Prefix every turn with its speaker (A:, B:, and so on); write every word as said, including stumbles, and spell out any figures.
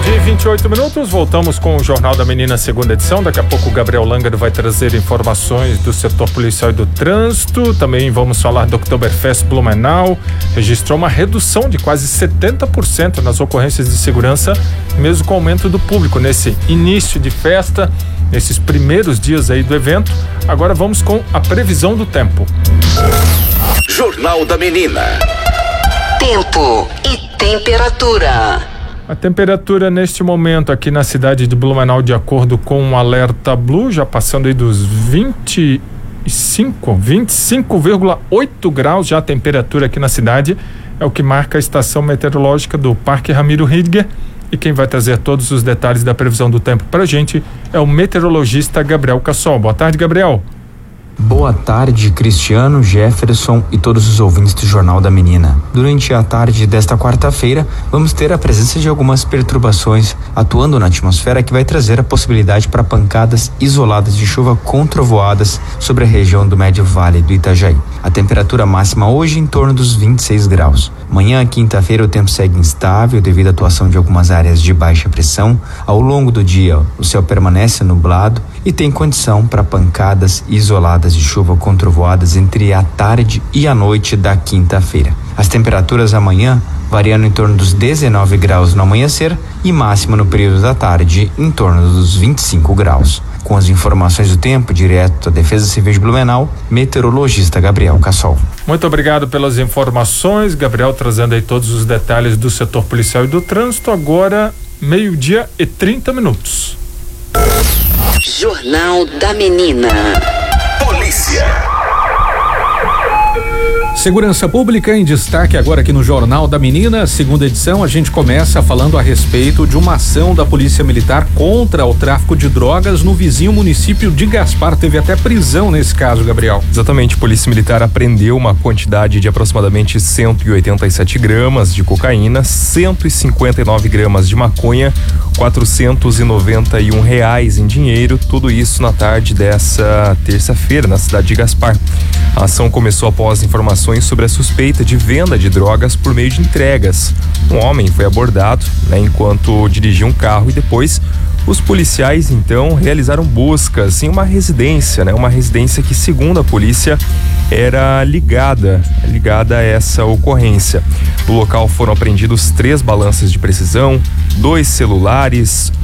A: Meio-dia e vinte e oito minutos, voltamos com o Jornal da Menina, segunda edição. Daqui a pouco o Gabriel Langer vai trazer informações do setor policial e do trânsito. Também vamos falar do Oktoberfest Blumenau. Registrou uma redução de quase setenta por cento nas ocorrências de segurança, mesmo com o aumento do público nesse início de festa, nesses primeiros dias aí do evento. Agora vamos com a previsão do tempo.
B: Jornal da Menina.
C: Tempo e temperatura.
A: A temperatura neste momento aqui na cidade de Blumenau, de acordo com o alerta Blue, já passando aí dos vinte e cinco, vinte e cinco vírgula oito graus já a temperatura aqui na cidade, é o que marca a estação meteorológica do Parque Ramiro Ridger. E quem vai trazer todos os detalhes da previsão do tempo pra gente é o meteorologista Gabriel Cassol. Boa tarde, Gabriel.
D: Boa tarde, Cristiano, Jefferson e todos os ouvintes do Jornal da Menina. Durante a tarde desta quarta-feira, vamos ter a presença de algumas perturbações atuando na atmosfera que vai trazer a possibilidade para pancadas isoladas de chuva com trovoadas sobre a região do Médio Vale do Itajaí. A temperatura máxima hoje em torno dos vinte e seis graus. Amanhã, quinta-feira, o tempo segue instável devido à atuação de algumas áreas de baixa pressão. Ao longo do dia, o céu permanece nublado e tem condição para pancadas isoladas de chuva com trovoadas entre a tarde e a noite da quinta-feira. As temperaturas amanhã variando em torno dos dezenove graus no amanhecer e máxima no período da tarde em torno dos vinte e cinco graus. Com as informações do tempo, direto da Defesa Civil de Blumenau, meteorologista Gabriel Cassol.
A: Muito obrigado pelas informações, Gabriel, trazendo aí todos os detalhes do setor policial e do trânsito. Agora, meio-dia e trinta minutos.
C: Jornal da Menina.
B: Polícia.
E: Segurança Pública em destaque agora aqui no Jornal da Menina, segunda edição. A gente começa falando a respeito de uma ação da Polícia Militar contra o tráfico de drogas no vizinho município de Gaspar. Teve até prisão nesse caso, Gabriel.
F: Exatamente, a Polícia Militar apreendeu uma quantidade de aproximadamente cento e oitenta e sete gramas de cocaína, cento e cinquenta e nove gramas de maconha, quatrocentos e noventa e um reais em dinheiro, tudo isso na tarde dessa terça-feira na cidade de Gaspar. A ação começou após informações sobre a suspeita de venda de drogas por meio de entregas. Um homem foi abordado, né, enquanto dirigia um carro, e depois os policiais então realizaram buscas em uma residência, né, uma residência que, segundo a polícia, era ligada, ligada a essa ocorrência. No local foram apreendidos três balanças de precisão, dois celulares,